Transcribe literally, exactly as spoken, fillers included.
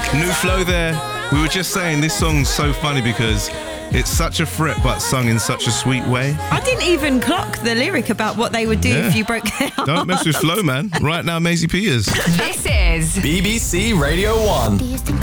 New flow there. We were just saying this song's so funny because it's such a fret but sung in such a sweet way. I didn't even clock the lyric about what they would do Yeah. if you broke their heart. Don't mess with flow, man. Right now, Maisie Peters. This is B B C Radio one.